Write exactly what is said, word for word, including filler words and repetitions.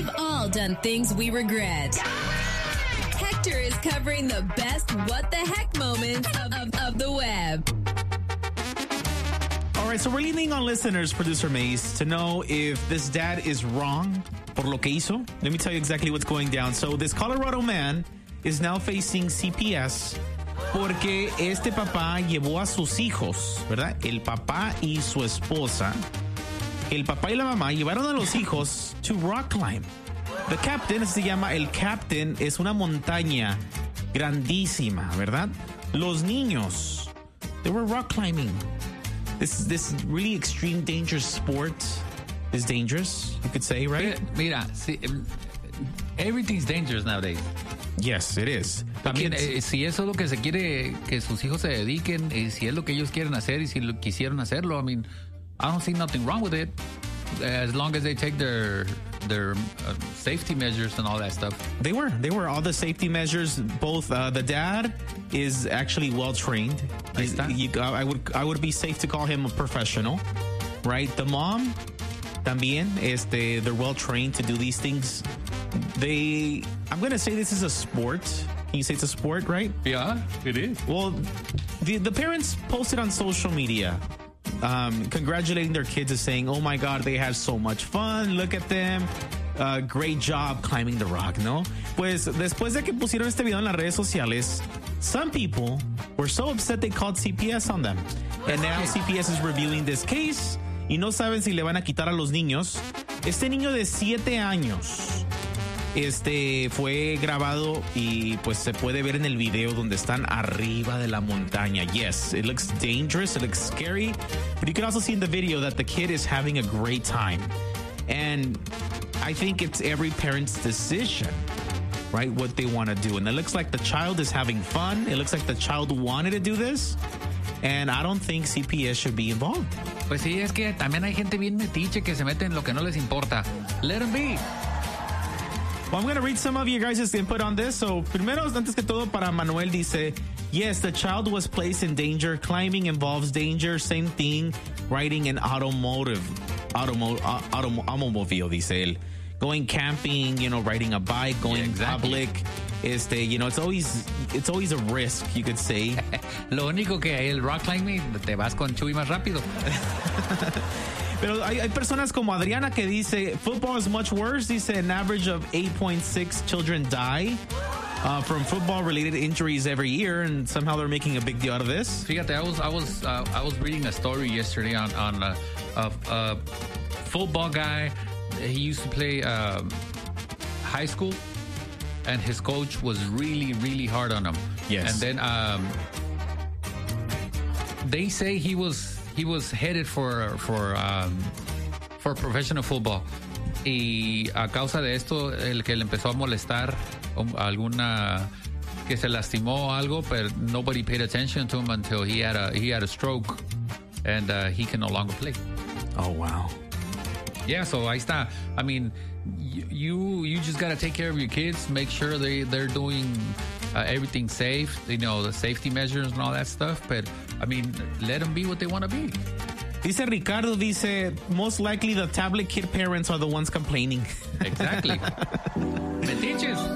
We've all done things we regret. Hector is covering the best what the heck moments of, of, of the web. All right, so we're leaning on listeners, Producer Mace, to know if this dad is wrong por lo que hizo. Let me tell you exactly what's going down. So this Colorado man is now facing C P S porque este papá llevó a sus hijos, ¿verdad? El papá y su esposa. El papá y la mamá llevaron a los hijos to rock climb. The Captain se llama El Captain, es una montaña grandísima, ¿verdad? Los niños, they were rock climbing. This this really extreme dangerous sport is dangerous, you could say, right? Mira, sí, everything's dangerous nowadays. Yes, it is. También, eh, si eso es lo que se quiere que sus hijos se dediquen, eh, si es lo que ellos quieren hacer y si lo quisieron hacerlo, I mean, I don't see nothing wrong with it, as long as they take their their uh, safety measures and all that stuff. They were. They were all the safety measures. Both uh, the dad is actually well trained. You, I would I would be safe to call him a professional, right? The mom, también, este, they're well trained to do these things. They, I'm gonna say this is a sport. Can you say it's a sport, right? Yeah, it is. Well, the the parents posted on social media. Um, congratulating their kids and saying, oh my God, they had so much fun. Look at them. Uh, great job climbing the rock, ¿no? Pues después de que pusieron este video en las redes sociales, some people were so upset they called C P S on them. And now C P S is reviewing this case y no saben si le van a quitar a los niños. Este niño de siete años este fue grabado y pues se puede ver en el video donde están arriba de la montaña. Yes, it looks dangerous, it looks scary, but you can also see in the video that the kid is having a great time. And I think it's every parent's decision, right, what they want to do. And it looks like the child is having fun. It looks like the child wanted to do this. And I don't think C P S should be involved. Pues sí, es que también hay gente bien metiche que se mete en lo que no les importa. Let them be. Well, I'm going to read some of you guys' input on this. So, primero, antes que todo, para Manuel dice, yes, the child was placed in danger. Climbing involves danger. Same thing. Riding an automotive, automo, autom, automobile, dice él. Going camping, you know, riding a bike, going yeah, exactly. public. Este, you know, it's always, it's always a risk, you could say. Lo único que el rock climbing, te vas con Chuy más rápido. Pero hay, hay personas como Adriana que dice, football is much worse. Dice, an average of eight point six children die uh, from football-related injuries every year, and somehow they're making a big deal out of this. Fíjate, I was I was uh, I was reading a story yesterday on on a, a, a football guy. He used to play um, high school, and his coach was really really hard on him. Yes, and then um, they say he was. He was headed for for um, for professional football y a causa de esto el que le empezó a molestar um, alguna que se lastimó algo, but nobody paid attention to him until he had a he had a stroke and uh, he can no longer play. Oh wow. Yeah, so ahí está. I mean, you you just gotta take care of your kids, make sure they they're doing uh, everything safe, you know, the safety measures and all that stuff, but I mean, let them be what they want to be. Dice Ricardo, dice, most likely the tablet kid parents are the ones complaining. Exactly. Metiches.